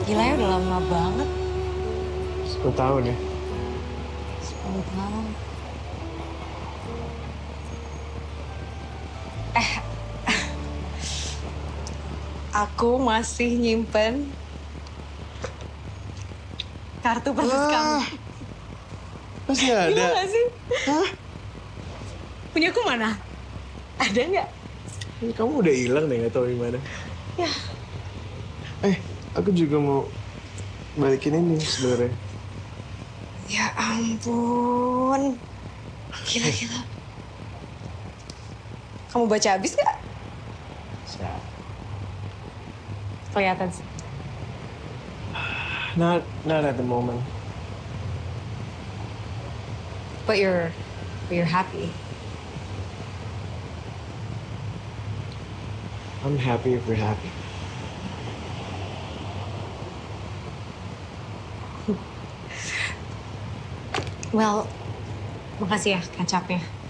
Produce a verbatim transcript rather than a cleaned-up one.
Gila ya udah lama banget. Sepuluh tahun ya. sepuluh tahun. Eh, aku masih nyimpen kartu persis kamu. Ah, masih Gila ada. gak sih? Hah? Punyaku mana? Ada nggak? Ini kamu udah hilang deh, nggak tahu di mana. Ya, Eh, aku juga mau balikin ini sebenarnya. ya ampun. Gila-gila. Kamu baca habis nggak? Siap. Kelihatan sih. Not, not at the moment. But you're, but you're happy. I'm happy if we're happy. Well, makasih ya kecapnya.